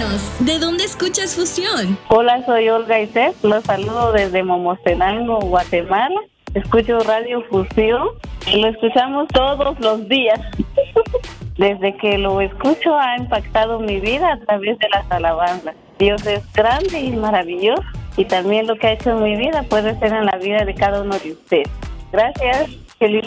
Cuéntanos, ¿de dónde escuchas Fusión? Hola, soy Olga Isés. Los saludo desde Momostenango, Guatemala. Escucho Radio Fusión y lo escuchamos todos los días. Desde que lo escucho ha impactado mi vida a través de las alabanzas. Dios es grande y maravilloso y también lo que ha hecho en mi vida puede ser en la vida de cada uno de ustedes. Gracias. Feliz